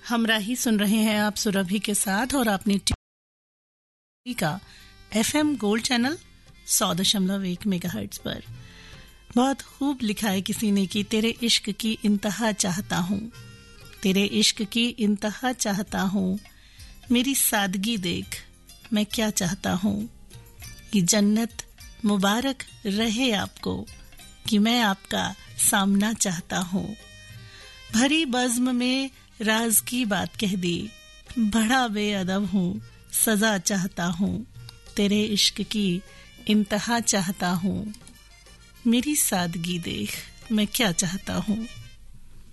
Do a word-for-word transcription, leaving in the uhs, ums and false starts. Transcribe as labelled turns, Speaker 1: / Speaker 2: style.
Speaker 1: हमराही सुन रहे हैं आप सुरभि के साथ और अपनी टीवी का एफएम गोल्ड चैनल सौ दशमलव एक मेगाहर्ट्ज पर। बहुत खूब लिखा है किसी ने कि तेरे इश्क की इंतहा चाहता हूँ, तेरे इश्क की इंतहा चाहता हूँ, मेरी सादगी देख मैं क्या चाहता हूँ, कि जन्नत मुबारक रहे आपको, कि मैं आपका सामना चाहता हूँ। भरी बज़्म में राज की बात कह दी, बड़ा बेअदब हूँ, सजा चाहता हूँ, तेरे इश्क की इंतहा चाहता हूँ, मेरी सादगी देख मैं क्या चाहता हूँ।